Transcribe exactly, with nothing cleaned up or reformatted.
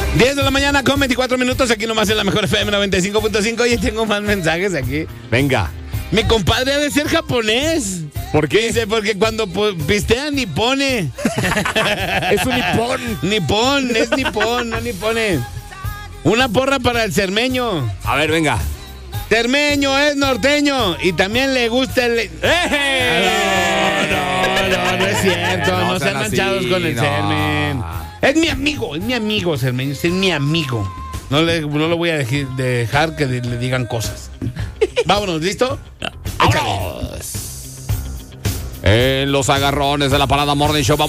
diez de la mañana con veinticuatro minutos, aquí nomás en la mejor F M noventa y cinco punto cinco. Y tengo más mensajes aquí. Venga. Mi compadre ha de ser japonés. ¿Por qué? Dice, porque cuando po- pistea ni pone. Es un nipón. Nipón, es nipón, no ni pone. Una porra para el cermeño. A ver, venga. Cermeño es norteño y también le gusta el... ¡Eh! No, no, no, no es cierto. No No, sean sean manchados así, con el no. Cermen. Es mi amigo, es mi amigo, Cermeño. Es mi amigo. No le, no lo voy a dejar, dejar que le digan cosas. Vámonos, ¿listo? ¡Vámonos! En los agarrones de la Parada Morning Show. Vamos